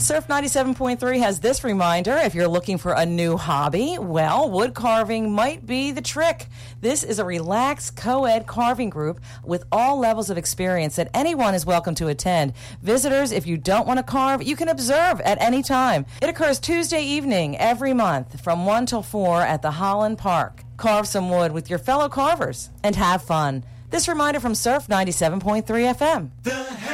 Surf 97.3 has this reminder. If you're looking for a new hobby, well, wood carving might be the trick. This is a relaxed co-ed carving group with all levels of experience that anyone is welcome to attend. Visitors, if you don't want to carve, you can observe at any time. It occurs Tuesday evening every month from 1 till 4 at the Holland Park. Carve some wood with your fellow carvers and have fun. This reminder from Surf 97.3 FM.